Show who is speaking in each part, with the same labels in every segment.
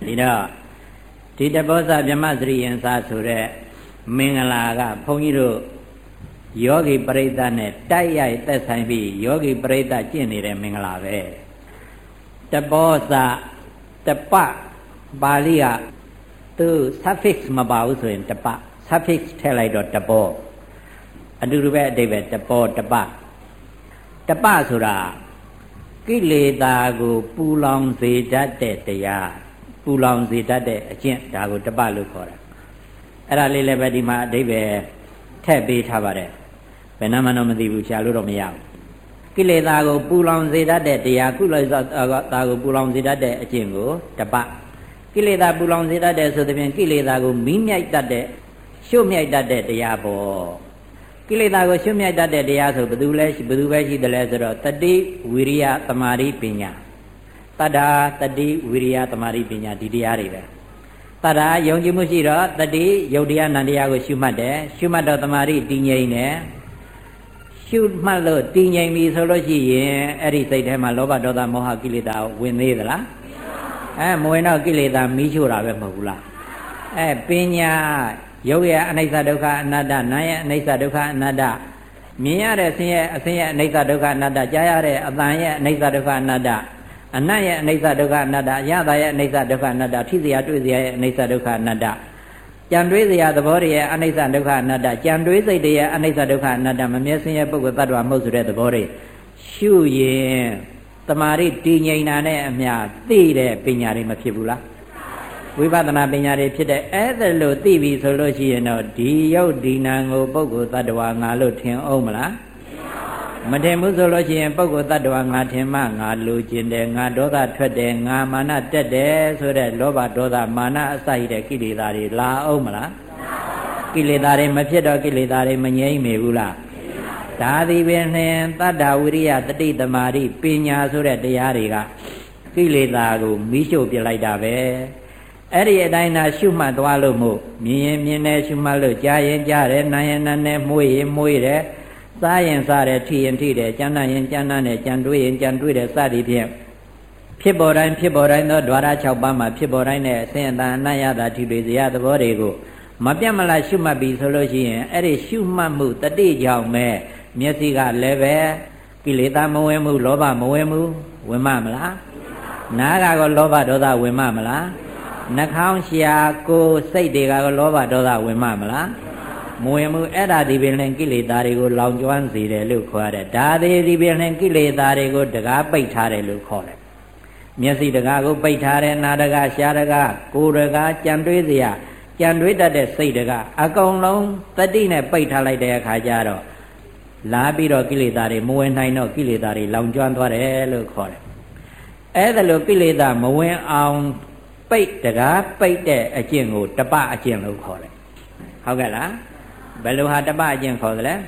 Speaker 1: ဒီတော့ဒီတဘောဇဗြဟ္မစရိယံစာဆိုတဲ့မင်္ဂလာကဘုန်းကြီးတို့ယောဂီပရိသတ်နဲ့တိုက်ရိုက်သက်ဆိုင်ပြီးယောဂီပရိသတ်ကျင့်နေတဲ့မင်္ဂလာပဲတဘောဇတပပါဠိကသူ suffix မပါဘူးဆိုရင်တပ suffix ထည့်လိုက်တော့တဘောအတူတူပဲအဓိပ္ပာယ်တဘောတပဆိုတာကိလေသာကိုပူလောင်စေတတ်တဲ့တရားပူလောင်စေတတ်တဲ့အကျင့်ဒါကိုတပလို့ခေါ်တာအဲ့ဒါလေးလည်းပဲဒီမှာအဓိပ္ပာယ်ထည့်ပေးထားပါတယ်ဘယ်နှမှတော့မသိဘူးရှာလို့တော့မရဘူးကိလေသာကိုပူလောင်စေတတ်တဲ့တရားကုလေသာကိုပူလောင်စေတတ်တဲ့အကျင့်ကိုတပကိလေသာပူလောင်စေတတ်တဲ့ဆိုသဖြင့်ကိလေသာကိုမီးမြိုက်တတ်တဲ့ရှို့မြိုက်တတ်တဲ့တရားပေါ့ကိလေသာကိုရှို့မြိုက်တတ်တဲ့တရားဆိုဘယ်သူပဲရှိတယ်လဲဆိုတော့တတိဝိရိယသမာဓိပညာတတ္ထာတတိဝိရိယသမာဓိပညာဒီတရားတွေပဲတတ္ထာယုံကြည်မှုရှိတော့တတိယုတ်တရားနံတရားကိုရှုမှတ်တယ်ရှုမှတ်တော့သမာဓိတည်ငြိမ်တယ်ရှုမှတ်လို့တည်ငြိမ်ပြီဆိုလို့ရှိရင်အဲ့ဒီစိတ်ထဲမှာလောဘဒေါသမောဟကိလေသာဝင်သေးသလားမဝင်တော့ကိလေသာမီးရှို့တာပဲမဟုတ်ဘူးလားပညာရုပ်ရဲ့အနိစ္စဒုက္ခအနတ္တနာရဲ့အနိစ္စဒုက္ခအနတ္တမြင်ရတဲ့ဆင်းရဲအဆင်းရဲအနိစ္စဒုက္ခအနတ္တကြားရတဲ့အသံရဲ့အနိစ္စဒုက္ခအနတ္တအနတ်ရဲ့အနိစ္စဒုက္ခအနတ္တအရသာရဲ့အနိစ္စဒုက္ခအနတ္တထိစရာတွေ့စရာရဲ့အနိစ္စဒုက္ခအနတ္တကြံတွေးစရာသဘောတွေရဲ့အနိစ္စဒုက္ခအနတ္တကြံတွေးစိတ်တွေရဲ့အနိစ္စဒုက္ခအနတ္တမမြဲဆင်းရဲပုဂ္ဂိုလ်သတ္တဝါမဟုတ်ဆိုတဲ့သဘောတွေရှုရင်တမာရီတည်ငြိမ်တာနဲ့အမျှသိတဲ့ပညာတွေမဖြစ်ဘူးလားဝိပဿနာပညာတွေဖြစ်တဲ့အဲ့ဒါလို့သိပြီဆိုလို့ရှိရင်တော့ဒီယုတ်ဒီနာကိုပုဂ္ဂိုလ်သတ္တဝါငါလို့ထင်အောင်မလားမထင်ဘူးဆိုလို့ရှိရင်ပုဂ္ဂိုလ်သတ္တဝါငါထင်မှငါလိုချင်တယ်ငါဒေါသထွက်တယ်ငါမာနတက်တယ်ဆိုတဲ့လောဘဒေါသမာနအစရှိတဲ့ကိလေသာတွေလာအောင်မလားကိလေသာတွေမဖြစ်တော့ကိလေသာတွေမငြိမ့်မေဘူးလားဒါသည်ပင်လျှင်တတ္တဝိရိယတတိသမာဓိပညာဆိုတဲ့တရားတွေကကိလေသာကိုမီးရှို့ပြလိုက်တာပဲအဲ့ဒီအတိုင်းသာရှုမှတ်သွားလို့မို့မြင်ရင်မြင်တယ်ရှုမှတ်လို့ကြားရင်ကြားတယ်နားရင်နားတယ်မှုရင်မှုတယ်စားရင်စားတယ်ထိရင်ထိတယ်ကြမ်းတမ်းရင်ကြမ်းတမ်းတယ်ကြံတွေးရင်ကြံတွေးတယ်စသည်ဖြင့်ဖြစ်ပေါ်တိုင်းသောဓဝရ6ပါးမှာဖြစ်ပေါ်တိုင်းနဲ့အစဉ်အတန်အနတ်ရတာထိတွေ့စရာသဘောတွေကိုမပြတ်မလားရှုမှတ်ပြီဆိုလို့ရှိရင်အဲ့ဒီရှုမှတ်မှုတတိကြောင့်ပဲမျက်စိကလည်းပဲကိလေသာမဝင်မှုလောဘမဝင်မှုဝင်မမလားနားကတော့လောဘဒေါသဝင်မမလားနှာခေါင်းရှာကိုယ်စိတ်တွေကလောဘဒေါသဝင်မမလားမဝင်မှုအဲ့ဒါဒီပင်လင်ကိလေသာတွေကိုလောင်ကျွမ်းစေတယ်လို့ခေါ်ရတယ်ဒါဒီပင်လင်ကိလေသာတွေကိုတကားပိတ်ထားတယ်လို့ခေါ်တယ်မျက်စိတကားကိုပိတ်ထားတယ်နားတကားရှားတကားကိုယ်တကားကြံတွေးစရာကြံတွေးတတ်တဲ့စိတ်တကားအကုန်လုံးတတိနဲ့ပိတ်ထားလိုက်တဲ့အခါကျတော့လာပြီးတော့ကိလေသာတွေမဝင်နိုင်တော့ကိလေသာတွေလောင်ကျွမ်းသွားတယ်လို့ခေါ်တယ်အဲ့ဒါလို့ကိလေသာမဝင်အောင်ပိတ်တကားပိတ်တဲ့အကျင့်ကိုတပအကျင့်လို့ခေါ်တယ်ဟုတ်ကဲ့လားဘယ်လိုဟာတပအကျင့်ခေါ်သလဲ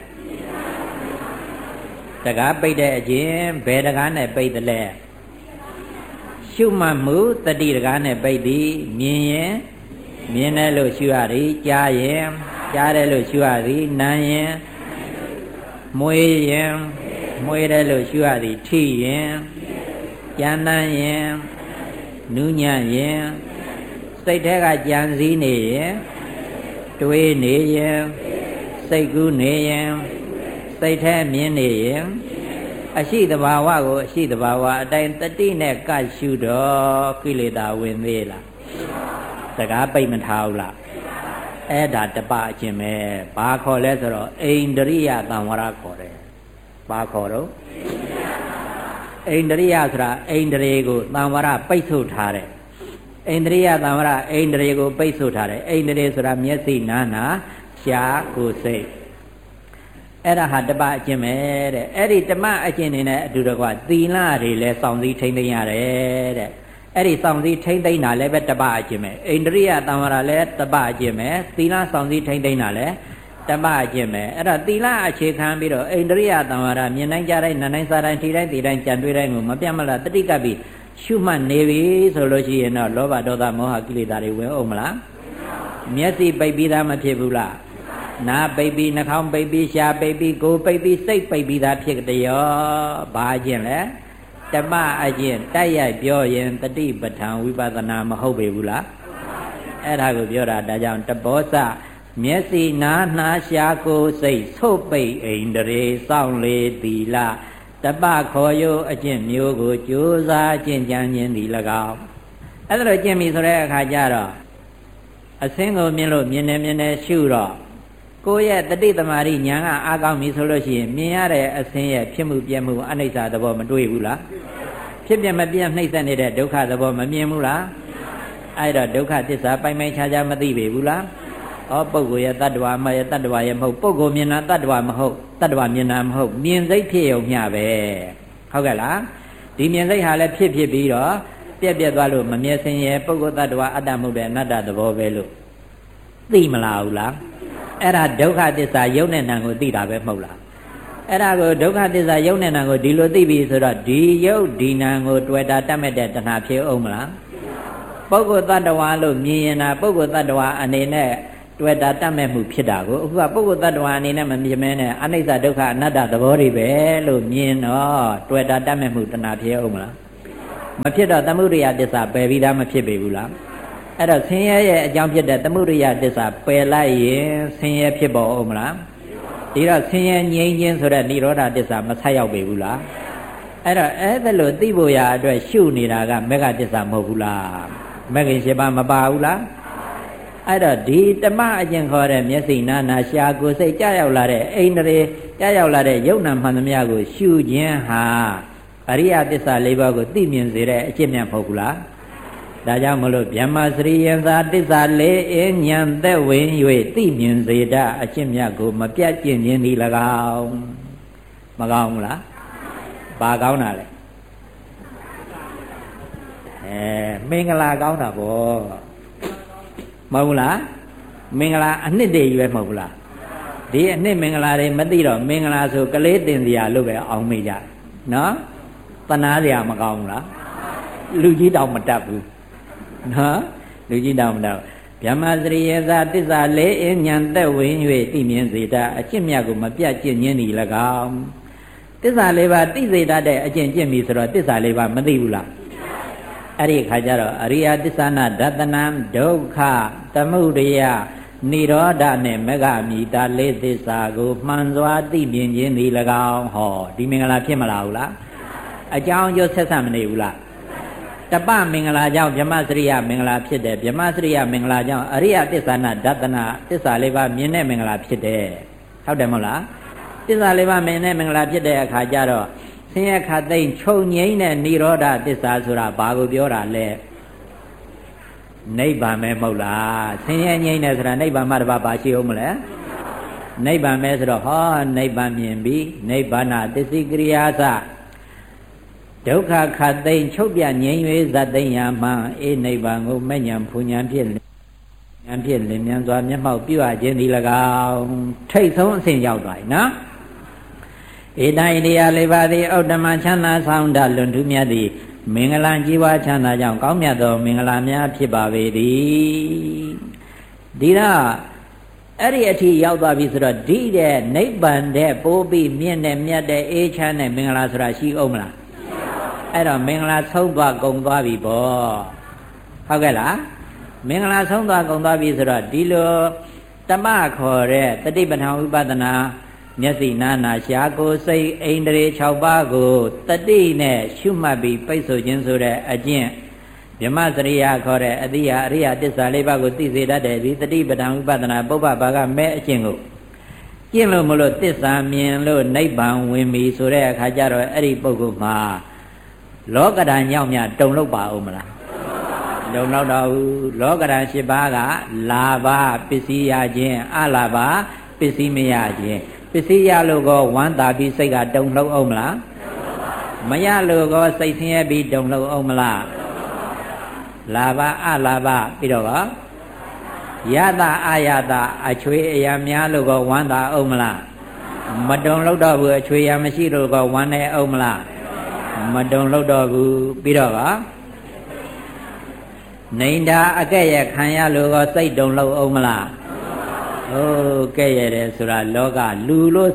Speaker 1: တကားပိတ်တဲ့အကျင့်ဘယ်တကားနဲ့ပိတ်သလဲရှုမှတ်မှုတတိတကားနဲ့ပိတ်သည်မြင်ရင်မြင်တယ်လို့ရှုရသည်ကြားရင်ကြားတယ်လို့ရှုရသည်နားရင်မွေးရင်မွေးတယ်လို့ရှုရသည်ထိရင်ကြမ်းတမ်းရင်နူးညံ့ရင်စိတ်ထဲကကြံစည်နေရင်တွေးနေရင်စိတ်ကူးနေရင်စိတ်ထဲမြင်နေရင်အရှိတဘာဝကိုအရှိတဘာဝအတိုင်းတတိနဲ့ကရှုတော့ကိလေသာဝင်သေးလားစကားပိတ်မထားဘူးလားအဲ့ဒါတပအချင်းပဲဘာခေါ်လဲဆိုတော့အိန္ဒြိယသံဝရခေါ်တယ်ဘာခေါ်တော့အိန္ဒြိယဆိုတာအိန္ဒြေကိုသံဝရပိတ်ဆို့ထားတယ်အိန္ဒြိယသံဝရအိန္ဒြေကိုပိတ်ဆို့ထားတယ်အိန္ဒြေဆိုတာမျက်စိနားနာရှားကိုယ်စိတ်အဲ့ဒါဟာတပအကျင့်ပဲတဲ့အဲ့ဒီတမအကျင့်နေနဲ့အတူတကွသီလတွေလည်းစောင့်စည်းထိန်းသိမ်းရတယ်တဲ့အဲ့ဒီစောင့်စည်းထိန်းသိမ်းတာလည်းပဲတပအကျင့်ပဲအိန္ဒြိယသံဝရလည်းတပအကျင့်ပဲသီလစောင့်စည်းထိန်းသိမ်းတာလည်းတပအကျင့်ပဲအဲ့ဒါသီလအခြေခံပြီးတော့အိန္ဒြိယသံဝရမြင်တိုင်းကြားတိုင်းနားတိုင်းစားတိုင်းထိတိုင်းသိတိုင်းကြံတွေ့တိုင်းကိုမပြတ်မလားတတိကပ်ပြီးရှုမှတ်နေပြီဆိုလို့ရှိရင်တော့လောဘဒေါသမောဟကိလေသာတွေဝင်အောင်မလားမျက်စိပိတ်ပြီးသားမဖြစ်ဘူးလားနားပိတ်ပြီးနှာခေါင်းပိတ်ပြီးရှားပိတ်ပြီးကိုယ်ပိတ်ပြီးစိတ်ပိတ်ပြီးသားဖြစ်တယ်ရောဘာကျင့်လဲတမအကျင့်တိုက်ရိုက်ပြောရင်တတိပဋ္ဌာန်ဝိပဿနာမဟုတ်ပေဘူးလားအဲ့ဒါကိုပြောတာဒါကြောင့်တဘောစမျက်စိနာနှာရှာကိုယ်စိတ်ဆုတ်ပိတ်အိန္ဒြေစောင့်လေသီလတပခေါ်ရိုးအကျင့်မျိုးကိုကြိုးစားကျင့်ကြံခြင်းသည်၎င်းအဲ့ဒါလိုကျင့်ပြီဆိုတဲ့အခါကျတော့အစင်းကိုမြင်လို့မြင်နေရှုတော့ကိုယ့်ရဲ့တတိသမารိဉာဏ်ကအားကောင်းပြီဆိုလို့ရှိရင်မြင်ရတဲ့အစင်းရဲ့ဖြစ်မှုပြမှုအနိစ္စသဘောမတွေ့ဘူးလားဖြစ်ပြမပြနှိမ့်ဆက်နေတဲ့ဒုက္ခသဘောမမြင်ဘူးလားအဲ့တော့ဒုက္ခသစ္စာပိုင်ပိုင်ခြားခြားမသိပေဘူးလားဩပုဂ္ဂိုလ်ရဲ့တ attva မရဲ့တ attva ရဲ့မဟုတ်ပုဂ္ဂိုလ်မြင်တာတ attva မဟုတ်တ attva မြင်တာမဟုတ်မြင်စိတ်ဖြစ်ုံမျှပဲဟုတ်ကဲ့လားဒီမြင်စိတ်ဟာလည်းဖြစ်ပြီးတော့ပြက်သွားလို့မမြဲစင်ရဲ့ပုဂ္ဂိုလ်တ attva အတ္တမဟုတ်တဲ့အနတ္တသဘောပဲလို့သိမလားဘူးလားအဲ့ဒါဒုက္ခသစ္စာယုတ်နဲ့နံကိုသိတာပဲမဟုတ်လားအဲ့ဒါကိုဒုက္ခသစ္စာယုတ်နဲ့နံကိုဒီလိုသိပြီဆိုတော့ဒီယုတ်ဒီနံကိုတွေ့တာတတ်မဲ့တဲ့တဏှာဖြစ်အောင်မလားပုဂ္ဂိုလ်တ attva လို့မြင်ရင်တာပုဂ္ဂိုလ်တ attva အနေနဲ့တွေ့တာတတ်မဲ့မှုဖြစ်တာကိုအခုကပုဂ္ဂိုလ်တ attva အနေနဲ့မမြင်မဲနဲ့အနိစ္စဒုက္ခအနတ္တသဘောတွေပဲလို့မြင်တော့တွေ့တာတတ်မဲ့မှုတဏှာဖြစ်အောင်မလားမဖြစ်တော့သမုဒိယသစ္စာပယ်ပြီးသားမဖြစ်ပေဘူးလားအဲ့တော့ဆင်းရဲရဲ့အကြောင်းဖြစ်တဲ့သမုဒိယသစ္စာပယ်လိုက်ရင်ဆင်းရဲဖြစ်ပေါ်အောင်မလားဒီတော့ဆင်းရဲငြိမ်းခြင်းဆိုတဲ့និရောဓသစ္စာမဆက်ရောက်ပေဘူးလားအဲ့တော့အဲ့ဒါလို့သိဖို့ရာအတွက်ရှုနေတာကမေဃသစ္စာမဟုတ်ဘူးလားမေဃင်7ပါးမပါဘူးလားအဲ့တော့ဒီဓမ္မအကျင့်ခေါ်တဲ့မျက်စိနာနာရှာကိုယ်စိတ်ကြောက်ရောက်လာတဲ့အိန္ဒြေကြောက်ရောက်လာတဲ့ယုံနာမှန်သမျှကိုရှုခြင်းဟာအရိယသစ္စာ၄ပါးကိုသိမြင်စေတဲ့အကျင့်မြတ်မဟုတ်ဘူးလားဒါကြောင့်မလို့ဗျမ္မာစရိယံသာသစ္စာ၄အဉ္ဉံသက်ဝင်၍သိမြင်စေတတ်အကျင့်မြတ်ကိုမပြတ်ကျင့်ခြင်းသည်၎င်းမကောင်းဘူးလားဘာကောင်းတာလဲမင်္ဂလာကောင်းတာဗောမဟုတ်လားမင်္ဂလာအနှစ်တည်းရွယ်မဟုတ်ဘူးလားဒီအနှစ်မင်္ဂလာတွေမသိတော့မင်္ဂလာဆိုကလေးတင်စရာလို့ပဲအောင်မေ့ကြနော်တနာစရာမကောင်းဘူးလားလူကြီးတောင်မတတ်ဘူးနော်လူကြီးတောင်မတတ်ဗျမ္မာစရိယသာသစ္စာ၄အဉ္ဉံသက်ဝင်၍သိမြင်စေတတ်အကျင့်မြတ်ကိုမပြတ်ကျင့်ခြင်းသည်၎င်းသစ္စာ၄ပါးသိစေတတ်တဲ့အကျင့်ကျင့်ပြီဆိုတော့သစ္စာ၄ပါးမသိဘူးလားအဲ့ဒီခါကျတော့အရိယသစ္စာနာဒသနံဒုက္ခသမုဒယនិရောဓနဲ့မဂ္ဂမိတာ၄သစ္စာကိုမှန်စွာသိမြင်ခြင်းသည်၎င်းဟောဒီမင်္ဂလာဖြစ်မလားဘူးလားအကြောင်းကျိုးဆက်ဆက်မနေဘူးလားတပမင်္ဂလာကြောင့်ဗြဟ္မစရိယမင်္ဂလာဖြစ်တယ်ဗြဟ္မစရိယမင်္ဂလာကြောင့်အရိယသစ္စာနာဒသနာသစ္စာ၄ပါးမြင်တဲ့မင်္ဂလာဖြစ်တယ်ဟုတ်တယ်မဟုတ်လားသစ္စာ၄ပါးမြင်တဲ့မင်္ဂလာဖြစ်တဲ့အခါကျတော့ဆင်းရဲခတ်သိမ်းချုပ်ငြိမ်းတဲ့និရောဓသစ္စာဆိုတာဘာကိုပြောတာလဲနိဗ္ဗာန်ပဲမဟုတ်လားဆင်းရဲငြိမ်းတယ်ဆိုတာနိဗ္ဗာန်မှတပါးပါရှိအောင်မလဲနိဗ္ဗာန်ပဲဆိုတော့ဟောနိဗ္ဗာန်မြင်ပြီနိဗ္ဗာန်သစ္စိကရိယာသဒုက္ခခတ်သိမ်းချုပ်ပြငြိမ်း၍ဇတ်သိမ်းရာမှအေနိဗ္ဗာန်ကိုမဲ့ညာဖူညာဖြင့်ဉာဏ်ဖြင့်လင်းမြန်စွာမျက်မှောက်ပြုအပ်ခြင်းသည်၎င်းထိတ်ဆုံးအဆင့်ရောက်သွားပြီနော်ဧတံဣရိယာ၄ပါးသည်ဩတ္တမချမ်းသာဆောင်တလွန်ထူးမြတ်သည်မင်္ဂလာကြီးပွားချမ်းသာကြောင့်ကောင်းမြတ်သောမင်္ဂလာများဖြစ်ပါပေသည်ဒီတော့အဲ့ဒီအထိရောက်သွားပြီဆိုတော့ဒီတဲ့နိဗ္ဗာန်တဲ့ပိုးပြီးမြင့်တဲ့မြတ်တဲ့အေးချမ်းတဲ့မင်္ဂလာဆိုတာရှိအောင်မလားအဲ့တော့မင်္ဂလာဆုံးသွားကုန်သွားပြီပေါ့ဟုတ်ကဲ့လားမင်္ဂလာဆုံးသွားကုန်သွားပြီဆိုတော့ဒီလိုတမခေါ်တဲ့တတိပဋ္ဌာန်ဝိပဿနာမျက်စိနာနာရှာကိုယ်စိတ်အိန္ဒြေ6ပါးကိုတတိနဲ့ရှုမှတ်ပြီးပိတ်ဆိုခြင်းဆိုတဲ့အကျင့်ဗြဟ္မစရိယခေါ်တဲ့အတိယအရိယသစ္စာ၄ပါးကိုသိစေတတ်တဲ့ဒီတတိပဋ္ဌာန်ဝိပဿနာပုပ္ပဘာကမဲ့အကျင့်ကိုကျင့်လို့မလို့သစ္စာမြင်လို့နိဗ္ဗာန်ဝင်ပြီဆိုတဲ့အခါကျတော့အဲ့ဒီပုဂ္ဂိုလ်မှာလောကဓာတ်ညောင်းမြတုံလောက်ပါဦးမလားတုံလောက်တော့လောကဓာတ်7ပါးကလာဘပစ္စည်းရခြင်းအလာဘပစ္စည်းမရခြင်းပစ္စည်းရလို့ကောဝမ်းသာပြီးစိတ်ကတုံလောက်အောင်မလားမရလို့ကောစိတ်ဆင်းရဲပြီးတုံလောက်အောင်မလားလာဘအလာဘပြီးတော့ကောယတအာယတအချွေအရာများလို့ကောဝမ်းသာအောင်မလားမတုံလောက်တော့ဘူးအချွေရမရှိလို့ကောဝမ်းနေအောင်မလားမတုံလောက်တော့ဘူးပြီးတော့ကောနေတာအကဲ့ရခံရလို့ကောစိတ်တုံလောက်အောင်မလားဟုတ်ကဲ့ရတယ်ဆိုတာလောကလူလို့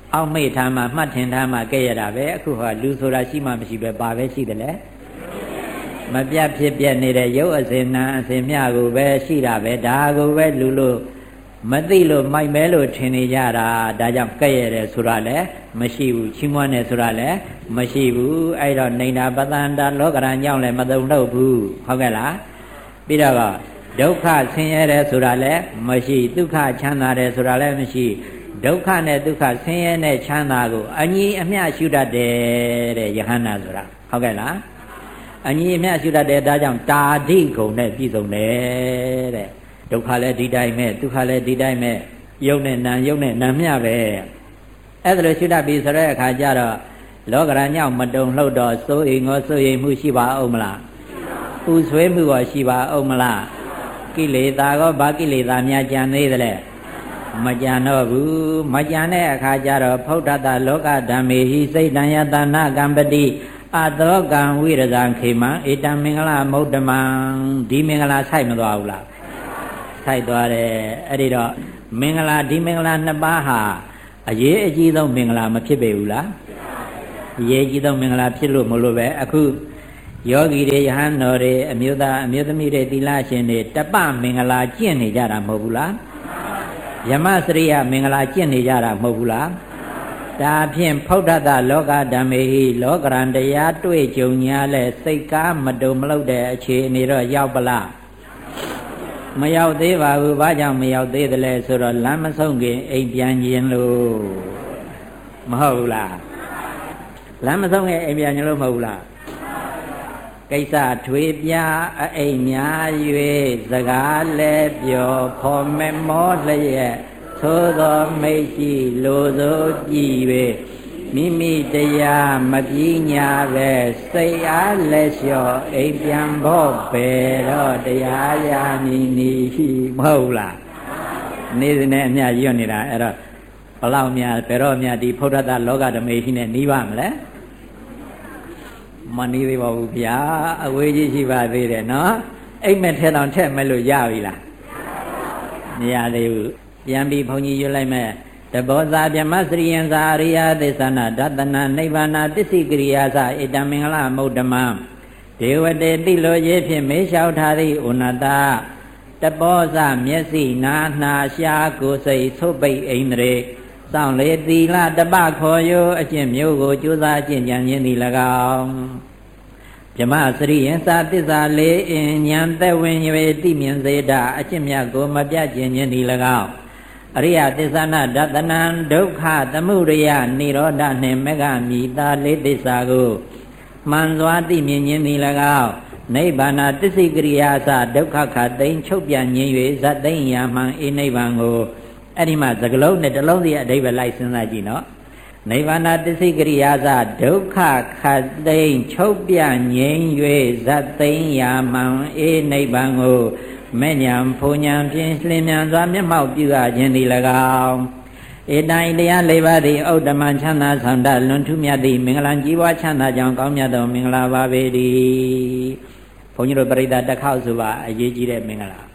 Speaker 1: အောက်မေ့ထားမှမှတ်ထင်ထားမှကဲ့ရတာပဲအခုဟာလူဆိုတာရှိမှမရှိပဲဘာပဲရှိတယ်လဲမပြတ်ဖြစ်ပြနေတဲ့ရုပ်အစဉ်နာအစဉ်မြကိုပဲရှိတာပဲဒါကိုပဲလူလို့မသိလို့မိုက်မဲလို့ထင်နေကြတာဒါကြောင့်ကဲ့ရတယ်ဆိုတာလည်းမရှိဘူးချီးမွမ်းတယ်ဆိုတာလည်းမရှိဘူးအဲ့တော့နေတာပတန္တလောကရန်ကြောင့်လည်းမသုံးတော့ဘူးဟုတ်ကဲ့လားပြီးတော့ဒုက္ခဆင်းရဲတယ်ဆိုတာလည်းမရှိဒုက္ခချမ်းသာတယ်ဆိုတာလည်းမရှိဒုက္ခနဲ့ဒုက္ခဆင်းရဲနဲ့ချမ်းသာကိုအညီအမျှရှုတတ်တယ်တဲ့ယဟန္တာဆိုတာဟုတ်ကဲ့လားအညီအမျှရှုတတ်တယ်ဒါကြောင့်တာဓိဂုံနဲ့ပြည့်စုံတယ်တဲ့ဒုက္ခလည်းဒီတိုင်းပဲဒုက္ခလည်းဒီတိုင်းပဲယုံနဲ့နာယုံနဲ့နာမျှပဲအဲ့ဒါလိုရှုတတ်ပြီဆိုတဲ့အခါကျတော့လောကရန်ညောင်မတုံလှုပ်တော့စိုးအိမ်ငေါစိုးရိမ်မှုရှိပါအောင်မလားဥဆွေးမှုရောရှိပါအောင်မလားကိလေသာကောဘာကိလေသာများကြံသေးသလဲမကြံတော့ဘူးမကြံတဲ့အခါကျတော့ဖုဒ္ဓတလောကဓမ္မေဟိစိတ်တံယတနာကံပတိအသောကံဝိရဇံခေမံဧတံမင်္ဂလမௌတ္တမံဒီမင်္ဂလာဆိုင်မသွားဘူးလားဆိုင်သွားတယ်အဲ့ဒီတော့မင်္ဂလာဒီမင်္ဂလာနှစ်ပါးဟာအရေးအကြီးဆုံးမင်္ဂလာမဖြစ်ပေဘူးလားအရေးကြီးဆုံးမင်္ဂလာဖြစ်လို့မလို့ပဲအခုယောဂီတွေယဟန်တော်တွေအမျိုးသားအမျိုးသမီးတွေသီလရှင်တွေတပမင်္ဂလာကျင့်နေကြတာမဟုတ်ဘူးလားယမစရိယမင်္ဂလာကျင့်နေကြတာမဟုတ်ဘူးလားဒါဖြင့်ဖုဒ္ဓတလောကဓမ္မေဟိလောကရန်တရားတွေ့ကြုံညာလဲစိတ်ကားမတုံမလောက်တဲ့အခြေအနေတော့ရောက်ပလားမရောက်သေးပါဘူးဘာကြောင့်မရောက်သေးသလဲဆိုတော့လမ်းမဆုံးခင်အိမ်ပြန်ခြင်းလို့မဟုတ်ဘူးလားလမ်းမဆုံးခင်အိမ်ပြန်ခြင်းလို့မဟုတ်ဘူးလားကိစ္စထွေပြအိမ်များ၍စကားလဲပြောဖော်မမောလျက်သို့သောမိတ်ရှိလိုသောကြည်၍မိမိတရားမပြီးညာပဲစိတ်အားလက်လျှော့အိမ်ပြန်ဖို့ပဲတော့တရားရမည်နီရှိမဟုတ်လားနေ့စဉ်နဲ့အမျှရွတ်နေတာအဲ့တော့ဘလောက်များဘယ်တော့များဒီဖုဒ္ဓတလောကဓမေရှိနဲ့နှီးပါမလဲမနှီးသေးပါဘူးဗျာအဝေးကြီးရှိပါသေးတယ်နော်အိမ်မဲ့ထဲတောင်ထက်မဲ့လို့ရပြီလားမရသေးဘူးပြန်ပြီးဘုန်းကြီးရွတ်လိုက်မဲ့တဘောဇာဗြဟ္မစရိယံဇာအရိယသစ္ဆနာဒသနာနိဗ္ဗာနာပစ္စည်းကရိယာသဧတံမင်္ဂလမௌတ္တမံဒေဝတေတိလိုရေးဖြင့်မေလျှောက်ထားသည့်ဥနတတဘောဇမျက်စိနာနှာရှားကိုယ်စိတ်သုပိတ်ဣန္ဒြေစောင့်လေသီလတပခေါ်ယောအကျင့်မျိုးကိုကြိုးစားကျင့်ကြံခြင်းသည်၎င်းဗြဟ္မစရိယံသာသစ္စာလေးအင်ဉာဏ်သက်ဝင်၍သိမြင်စေတာအကျင့်မြတ်ကိုမပြတ်ကျင့်ခြင်းသည်၎င်းအရိယသစ္ဆနာဒသနံဒုက္ခသမုဒယနိရောဓနှင့်မေဃမိတာလေးသစ္စာကိုမှန်စွာသိမြင်ခြင်းသည်၎င်းနိဗ္ဗာန်တစ္ဆိကရိယာသဒုက္ခခသိမ်းချုပ်ပြန်ခြင်း၍ဇတ်သိမ်းရာမှန်အေနိဗ္ဗာန်ကိုအဲ့ဒီမှာသကလုံးနဲ့တလုံးစီအဓိပ္ပာယ်လိုက်စဉ်းစားကြည့်နော်နိဗ္ဗာန်တစ္ဆိကရိယာသဒုက္ခခသိမ်းချုပ်ပြန်ခြင်း၍ဇတ်သိမ်းရာမှန်အေနိဗ္ဗာန်ကိုမဲ့ညာဖုန်ညာဖြင့်လင်းမြန်စွာမျက်မှောက်ပြုအပ်ခြင်းသည်၎င်းဧတိုင်တရား၄ပါးသည်ဥဒ္ဓမချမ်းသာဆောင်တလွန်ထူးမြတ်သည့်မင်္ဂလာကြီးပွားချမ်းသာကြောင်းကောင်းမြတ်သောမင်္ဂလာပါပေ၏ဘုန်းကြီးတို့ပရိသတ်တစ်ခေါက်ဆိုပါအရေးကြီးတဲ့မင်္ဂလာ